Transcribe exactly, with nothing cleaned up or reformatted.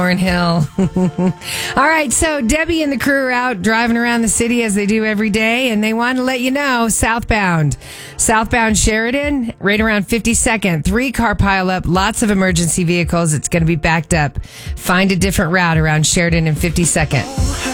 Hill. All right, so Debbie and the crew are out driving around the city as they do every day, and they want to let you know, southbound. Southbound Sheridan, right around fifty-second. Three-car pileup, lots of emergency vehicles. It's going to be backed up. Find a different route around Sheridan and fifty-second.